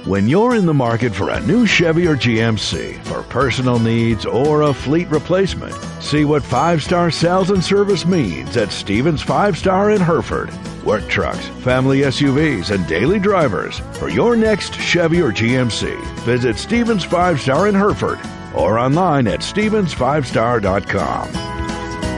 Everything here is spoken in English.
When you're in the market for a new Chevy or GMC for personal needs or a fleet replacement, see what 5-star sales and service means at Stevens 5-Star in Hereford. Work trucks, family SUVs, and daily drivers. For your next Chevy or GMC, visit Stevens 5-Star in Hereford or online at stevens5star.com.